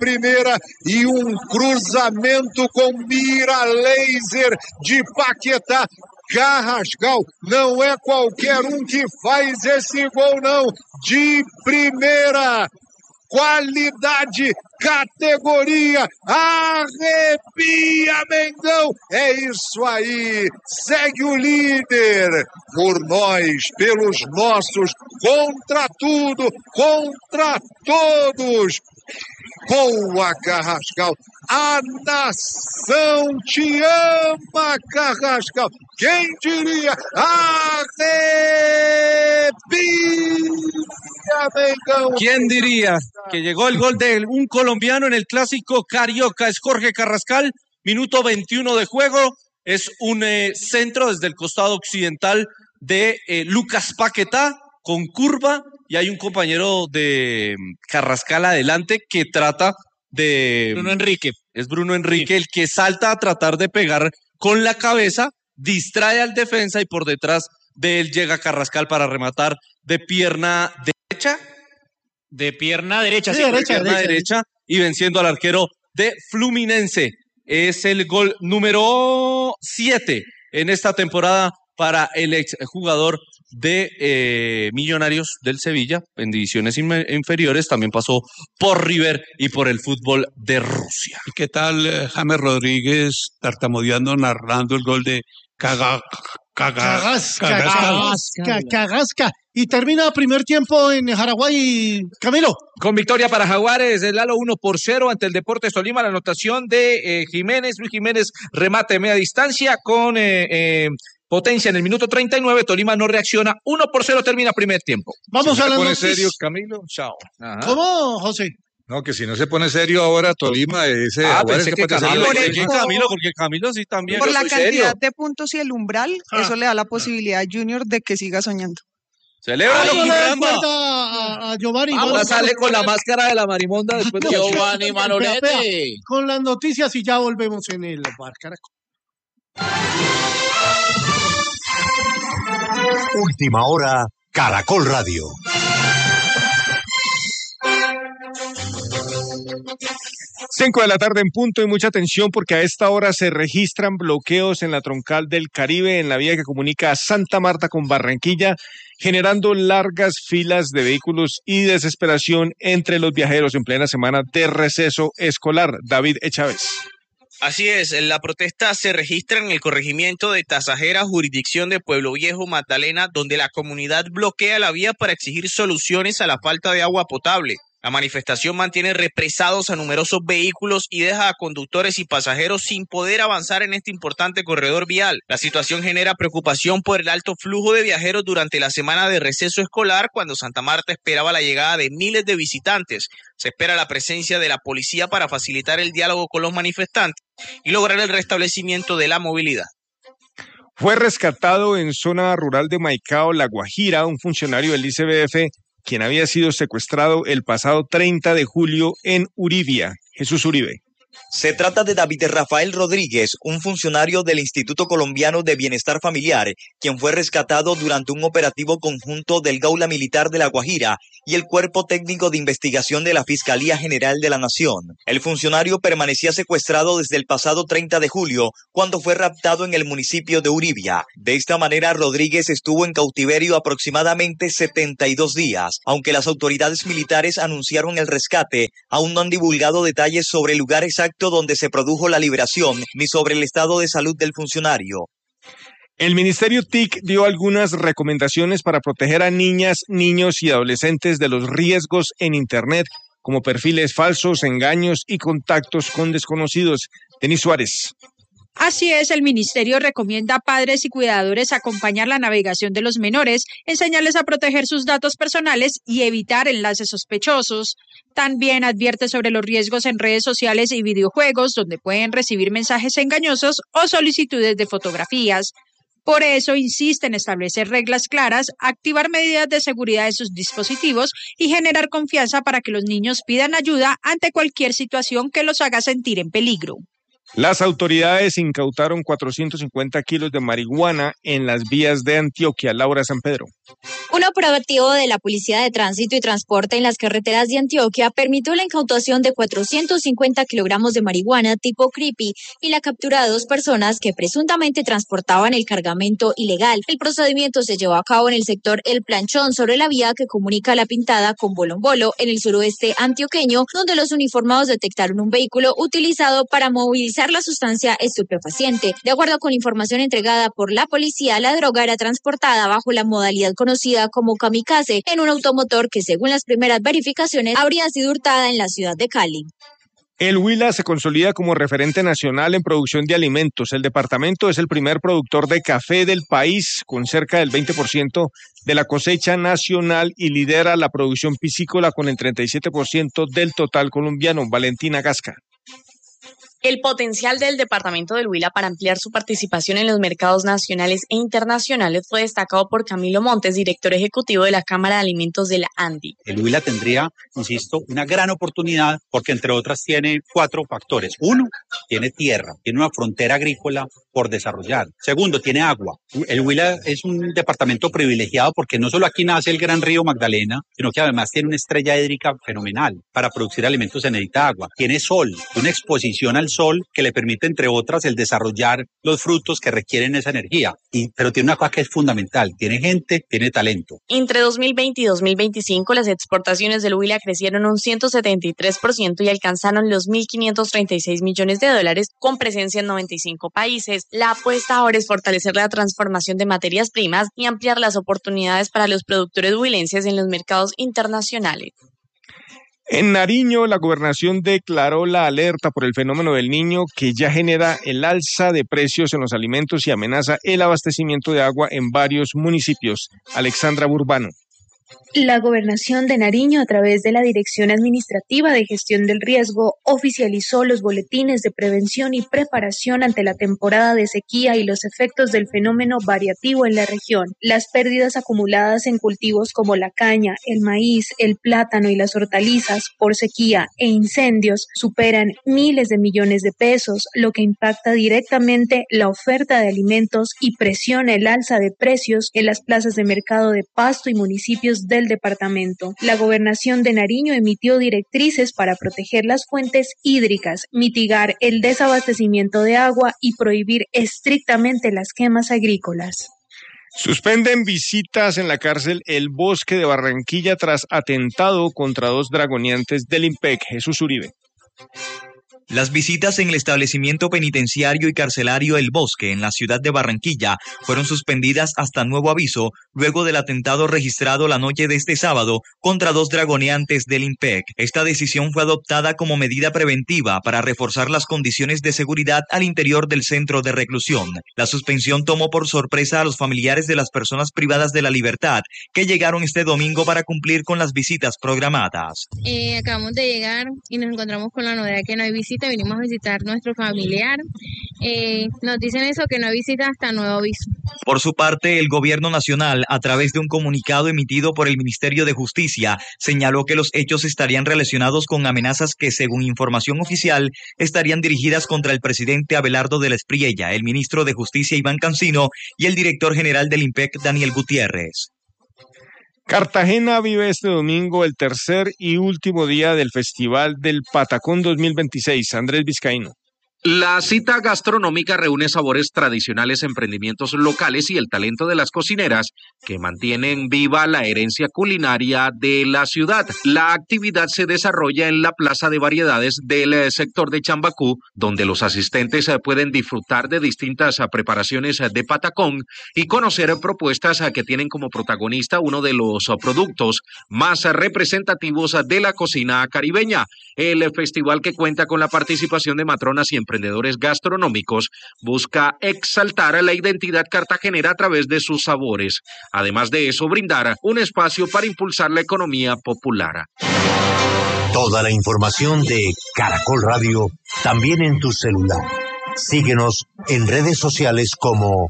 primeira e um cruzamento com mira laser de Paquetá. Carrascal, não é qualquer um que faz esse gol, não. De primeira, qualidade, categoria, arrepia, Mengão. É isso aí, segue o líder. Por nós, pelos nossos, contra tudo, contra todos. Boa, Carrascal. A nação te ama, Carrascal. Quem diria? Arrepia, Mengão. ¿Quién diría que llegó el gol de un colombiano en el clásico carioca? Es Jorge Carrascal, minuto 21 de juego. Es un centro desde el costado occidental de Lucas Paquetá con curva y hay un compañero de Carrascal adelante que trata de... Bruno Enrique. Es Bruno Enrique el que salta a tratar de pegar con la cabeza, distrae al defensa y por detrás de él llega Carrascal para rematar de pierna derecha. De pierna derecha, sí, pierna derecha y venciendo al arquero de Fluminense. Es el gol número 7 en esta temporada para el exjugador de Millonarios del Sevilla en divisiones inferiores. También pasó por River y por el fútbol de Rusia. ¿Y qué tal James Rodríguez tartamudeando, narrando el gol de Carrasca. Y termina primer tiempo en Jaraguay, Camilo. Con victoria para Jaguares, el Lalo 1-0 ante el Deportes Tolima. La anotación de Jiménez, Luis Jiménez, remate de media distancia con potencia en el minuto 39. Tolima no reacciona. 1-0 termina primer tiempo. Vamos a la noticia. ¿Se pone serio, Camilo? Chao. Ajá. ¿Cómo, José? No, que si no se pone serio ahora Tolima, ese pensé que Camilo, porque Camilo sí también. Por la cantidad de puntos y el umbral, eso le da la posibilidad a Junior de que siga soñando. Celebra a Giovanni. Ahora sale con la máscara de la marimonda después de Giovanni Manolete. Con las noticias y ya volvemos en el bar Caracol. Última hora, Caracol Radio. 5 de la tarde en punto y mucha atención porque a esta hora se registran bloqueos en la troncal del Caribe en la vía que comunica a Santa Marta con Barranquilla, generando largas filas de vehículos y desesperación entre los viajeros en plena semana de receso escolar. David Echávez. Así es, la protesta se registra en el corregimiento de Tasajera, jurisdicción de Pueblo Viejo, Magdalena, donde la comunidad bloquea la vía para exigir soluciones a la falta de agua potable. La manifestación mantiene represados a numerosos vehículos y deja a conductores y pasajeros sin poder avanzar en este importante corredor vial. La situación genera preocupación por el alto flujo de viajeros durante la semana de receso escolar, cuando Santa Marta esperaba la llegada de miles de visitantes. Se espera la presencia de la policía para facilitar el diálogo con los manifestantes y lograr el restablecimiento de la movilidad. Fue rescatado en zona rural de Maicao, La Guajira, un funcionario del ICBF, quien había sido secuestrado el pasado 30 de julio en Uribia. Jesús Uribe. Se trata de David Rafael Rodríguez, un funcionario del Instituto Colombiano de Bienestar Familiar, quien fue rescatado durante un operativo conjunto del Gaula Militar de La Guajira y el Cuerpo Técnico de Investigación de la Fiscalía General de la Nación. El funcionario permanecía secuestrado desde el pasado 30 de julio, cuando fue raptado en el municipio de Uribia. De esta manera, Rodríguez estuvo en cautiverio aproximadamente 72 días. Aunque las autoridades militares anunciaron el rescate, aún no han divulgado detalles sobre el lugar exacto donde se produjo la liberación, ni sobre el estado de salud del funcionario. El Ministerio TIC dio algunas recomendaciones para proteger a niñas, niños y adolescentes de los riesgos en Internet, como perfiles falsos, engaños y contactos con desconocidos. Denis Suárez. Así es, el ministerio recomienda a padres y cuidadores acompañar la navegación de los menores, enseñarles a proteger sus datos personales y evitar enlaces sospechosos. También advierte sobre los riesgos en redes sociales y videojuegos, donde pueden recibir mensajes engañosos o solicitudes de fotografías. Por eso insiste en establecer reglas claras, activar medidas de seguridad en sus dispositivos y generar confianza para que los niños pidan ayuda ante cualquier situación que los haga sentir en peligro. Las autoridades incautaron 450 kilos de marihuana en las vías de Antioquia. Laura San Pedro. Un operativo de la Policía de Tránsito y Transporte en las carreteras de Antioquia permitió la incautación de 450 kilogramos de marihuana tipo creepy y la captura de 2 personas que presuntamente transportaban el cargamento ilegal. El procedimiento se llevó a cabo en el sector El Planchón, sobre la vía que comunica La Pintada con Bolombolo, en el suroeste antioqueño, donde los uniformados detectaron un vehículo utilizado para movilizar la sustancia estupefaciente. De acuerdo con información entregada por la policía, la droga era transportada bajo la modalidad conocida como kamikaze en un automotor que, según las primeras verificaciones, habría sido hurtada en la ciudad de Cali. El Huila se consolida como referente nacional en producción de alimentos. El departamento es el primer productor de café del país, con cerca del 20% de la cosecha nacional, y lidera la producción piscícola con el 37% del total colombiano. Valentina Gasca. El potencial del departamento del Huila para ampliar su participación en los mercados nacionales e internacionales fue destacado por Camilo Montes, director ejecutivo de la Cámara de Alimentos de la ANDI. El Huila tendría, insisto, una gran oportunidad porque, entre otras, tiene 4 factores. 1, tiene tierra, tiene una frontera agrícola por desarrollar. 2, tiene agua. El Huila es un departamento privilegiado porque no solo aquí nace el gran río Magdalena, sino que además tiene una estrella hídrica fenomenal. Para producir alimentos se necesita agua. Tiene sol, una exposición al sol que le permite, entre otras, el desarrollar los frutos que requieren esa energía. Pero tiene una cosa que es fundamental: tiene gente, tiene talento. Entre 2020 y 2025, las exportaciones del Huila crecieron un 173% y alcanzaron los $1.536 millones, con presencia en 95 países. La apuesta ahora es fortalecer la transformación de materias primas y ampliar las oportunidades para los productores huilenses en los mercados internacionales. En Nariño, la gobernación declaró la alerta por el fenómeno del Niño, que ya genera el alza de precios en los alimentos y amenaza el abastecimiento de agua en varios municipios. Alexandra Burbano. La Gobernación de Nariño, a través de la Dirección Administrativa de Gestión del Riesgo, oficializó los boletines de prevención y preparación ante la temporada de sequía y los efectos del fenómeno variativo en la región. Las pérdidas acumuladas en cultivos como la caña, el maíz, el plátano y las hortalizas por sequía e incendios superan miles de millones de pesos, lo que impacta directamente la oferta de alimentos y presiona el alza de precios en las plazas de mercado de Pasto y municipios del departamento. La Gobernación de Nariño emitió directrices para proteger las fuentes hídricas, mitigar el desabastecimiento de agua y prohibir estrictamente las quemas agrícolas. Suspenden visitas en la cárcel El Bosque de Barranquilla tras atentado contra 2 dragoneantes del IMPEC. Jesús Uribe. Las visitas en el establecimiento penitenciario y carcelario El Bosque en la ciudad de Barranquilla fueron suspendidas hasta nuevo aviso luego del atentado registrado la noche de este sábado contra 2 dragoneantes del IMPEC. Esta decisión fue adoptada como medida preventiva para reforzar las condiciones de seguridad al interior del centro de reclusión. La suspensión tomó por sorpresa a los familiares de las personas privadas de la libertad que llegaron este domingo para cumplir con las visitas programadas. Acabamos de llegar y nos encontramos con la novedad que no hay visita. Vinimos a visitar a nuestro familiar. Nos dicen eso, que no hay visita hasta nuevo aviso. Por su parte, el Gobierno Nacional, a través de un comunicado emitido por el Ministerio de Justicia, señaló que los hechos estarían relacionados con amenazas que, según información oficial, estarían dirigidas contra el presidente Abelardo de la Espriella, el ministro de Justicia Iván Cancino y el director general del IMPEC Daniel Gutiérrez. Cartagena vive este domingo el tercer y último día del Festival del Patacón 2026. Andrés Vizcaíno. La cita gastronómica reúne sabores tradicionales, emprendimientos locales y el talento de las cocineras que mantienen viva la herencia culinaria de la ciudad. La actividad se desarrolla en la Plaza de Variedades del sector de Chambacú, donde los asistentes pueden disfrutar de distintas preparaciones de patacón y conocer propuestas que tienen como protagonista uno de los productos más representativos de la cocina caribeña. El festival, que cuenta con la participación de matronas y emprendedores gastronómicos, busca exaltar la identidad cartagenera a través de sus sabores. Además de eso, brindar un espacio para impulsar la economía popular. Toda la información de Caracol Radio también en tu celular. Síguenos en redes sociales como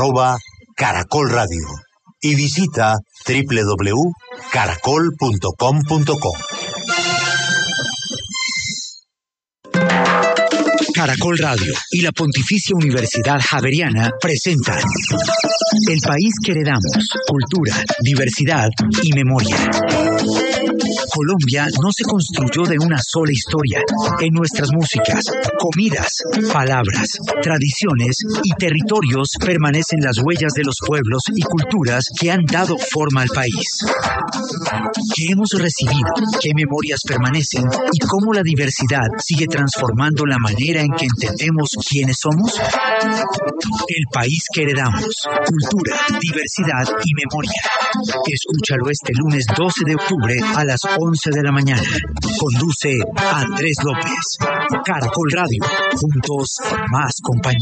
@Caracol Radio y visita www.caracol.com.co. Caracol Radio y la Pontificia Universidad Javeriana presentan El país que heredamos, cultura, diversidad y memoria. Colombia no se construyó de una sola historia. En nuestras músicas, comidas, palabras, tradiciones y territorios permanecen las huellas de los pueblos y culturas que han dado forma al país. ¿Qué hemos recibido? ¿Qué memorias permanecen? ¿Y cómo la diversidad sigue transformando la manera en que entendemos quiénes somos? El país que heredamos, cultura, diversidad y memoria. Escúchalo este lunes 12 de octubre a las 11 de la mañana. Conduce Andrés López. Caracol Radio. Juntos, más compañía.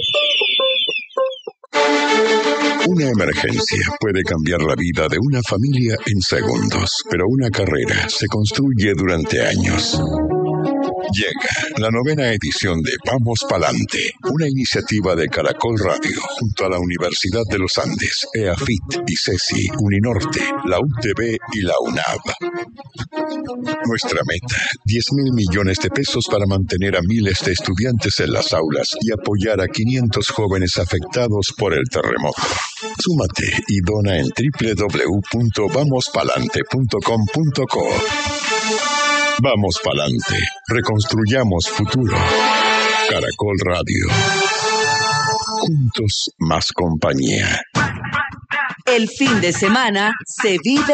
Una emergencia puede cambiar la vida de una familia en segundos, pero una carrera se construye durante años. Llega la 9ª edición de Vamos Palante, una iniciativa de Caracol Radio junto a la Universidad de los Andes, EAFIT, ICESI, Uninorte, la UTB y la UNAV. Nuestra meta, 10.000 millones de pesos para mantener a miles de estudiantes en las aulas y apoyar a 500 jóvenes afectados por el terremoto. Súmate y dona en www.vamospalante.com.co. Vamos pa'lante, reconstruyamos futuro. Caracol Radio. Juntos, más compañía. El fin de semana se vive